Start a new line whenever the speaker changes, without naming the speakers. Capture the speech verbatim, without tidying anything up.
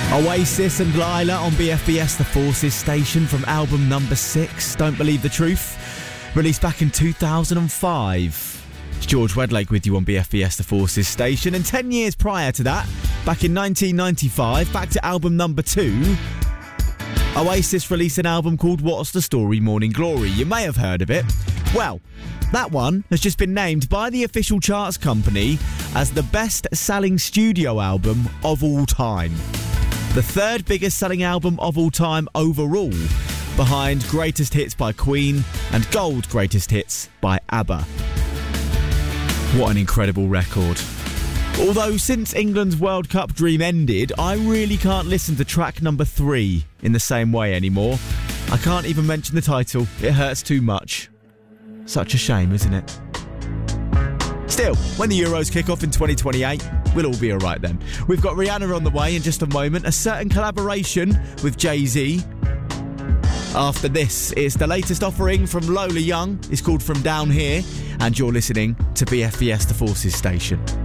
Oasis and Lila on B F B S The Forces station from album number six, Don't Believe the Truth, released back in two thousand five. It's George Wedlake with you on B F B S The Forces station, and ten years prior to that, back in nineteen ninety-five, back to album number two, Oasis released an album called What's the Story Morning Glory. You may have heard of it. Well, that one has just been named by the official charts company as the best-selling studio album of all time. The third biggest selling album of all time overall, behind Greatest Hits by Queen and Gold Greatest Hits by ABBA. What an incredible record. Although since England's World Cup dream ended, I really can't listen to track number three in the same way anymore. I can't even mention the title, it hurts too much. Such a shame, isn't it? Still, when the Euros kick off in twenty twenty-eight, we'll all be alright then. We've got Rihanna on the way in just a moment, a certain collaboration with Jay-Z. After this, it's the latest offering from Lola Young. It's called From Down Here, and you're listening to B F B S The Forces station.